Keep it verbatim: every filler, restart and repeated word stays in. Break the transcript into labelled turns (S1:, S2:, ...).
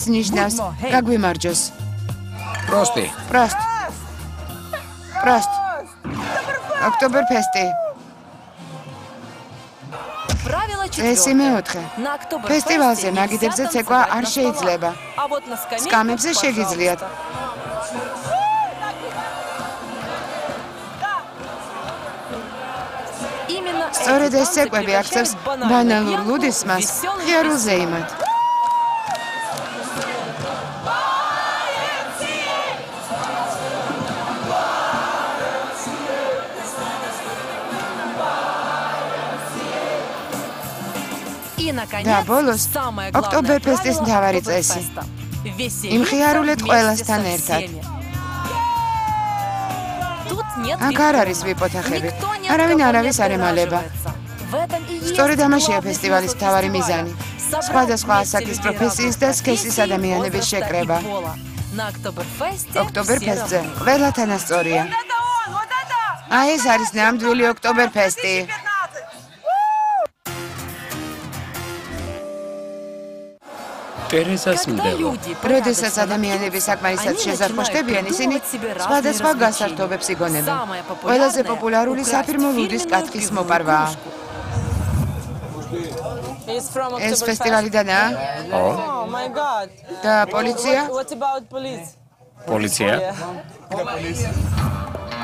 S1: ნიშნავს გაგვიმარჯოს.
S2: Прости.
S1: Прост. Прост. Oktoberfest-ი. წესი მეოთხე. ფესტივალზე მაგიდებზე ცეკვა არ შეიძლება. სკამებზე შეგიძლიათ. სწორედ ეს ცეკვები აქცევს ბანალურ ლუდისმას ხიარულ ზეიმად. და ბოლოს ოქტომბერფესტის მთავარი წესი. იმხიარულეთ ყველასთან ერთად. აქ არ არის ვიპოთახები. არავინ არავის არ ემალება. სწორედ ამაშია ფესტივალის მთავარი მიზანი. სხვადასხვა ასაკის პროფესიის და სქესის ადამიანების შეკრება. ოქტომბერფესტზე ყველა თანასწორია. აი ეს არის ნამდვილი ოქტომბერფესტი.
S2: ტერეზას მდელო.
S1: როდესაც ადამიანები საკმარისად შეზარხოშდებიან, ისინი სხვადასხვა გასართობებს იგონებენ. ყველაზე პოპულარული საფირმო ლუდის კათხის მოპარვაა. ეს ფესტივალიდანაა?
S2: ო,
S1: და პოლიცია?
S2: პოლიცია?